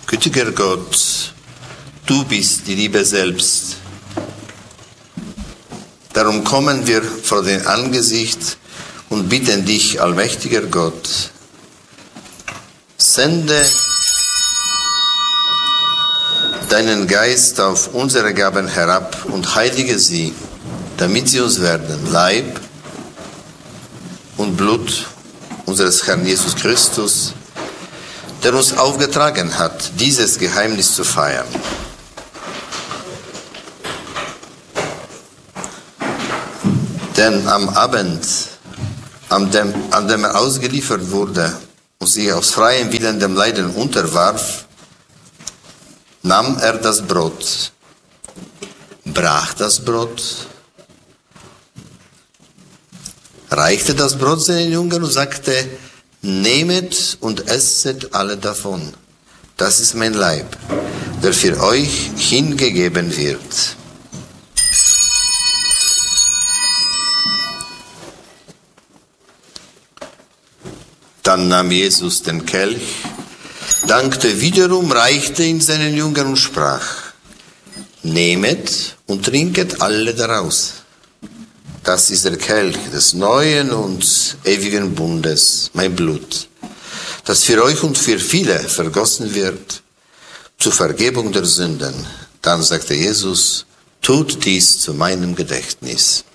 Gütiger Gott, du bist die Liebe selbst. Darum kommen wir vor dein Angesicht und bitten dich, allmächtiger Gott, sende deinen Geist auf unsere Gaben herab und heilige sie, damit sie uns werden Leib und Blut unseres Herrn Jesus Christus, der uns aufgetragen hat, dieses Geheimnis zu feiern. Denn am Abend, an dem er ausgeliefert wurde und sich aus freiem Willen dem Leiden unterwarf, nahm er das Brot, brach das Brot, reichte das Brot seinen Jüngern und sagte: Nehmet und esset alle davon. Das ist mein Leib, der für euch hingegeben wird. Dann nahm Jesus den Kelch, dankte wiederum, reichte ihn seinen Jüngern und sprach: Nehmet und trinket alle daraus. Das ist der Kelch des neuen und ewigen Bundes, mein Blut, das für euch und für viele vergossen wird, zur Vergebung der Sünden. Dann sagte Jesus: Tut dies zu meinem Gedächtnis.